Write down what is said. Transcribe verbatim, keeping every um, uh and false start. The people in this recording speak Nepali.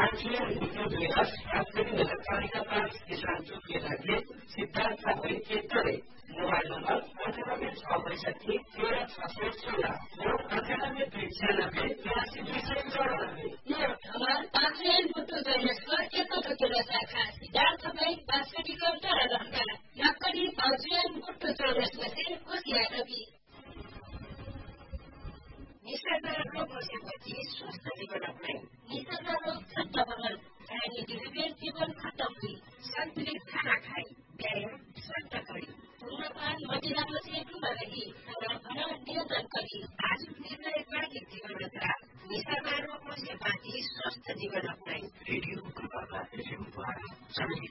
Panchayat Mutu Vedas, Captain Electronica Parks, Kishantu Kilage, Siddhartha Vaikitare, Mobile number, Antaramit Obesati, Kira Sasura, More Antaramit Pixelabe, Yasi Pixelabe. More, Amal, Panchayat Mutu Vedas, Ekota Kilaka, Siddhartha Vaik, Basati Kantara, Yakari, Panchayat Mutu Vedas, Kusiatabi. Nisarga रोग बसेपछि स्वस्थ जीवन अपनाई निसर्ग रोग खत्म भवन चाहे दिव्य जीवन खत्म हुई संतुलित खाना खाई व्यायाम स्वस्थ करी धूम्रपान मदिरामा सेवनमा रही खाना नियन्त्रण करी आज निर्णयकारी जीवन यात्रा निसर्ग रोग बसेपछि स्वस्थ जीवन अपनाई रेडियो कपालका एफएम द्वारा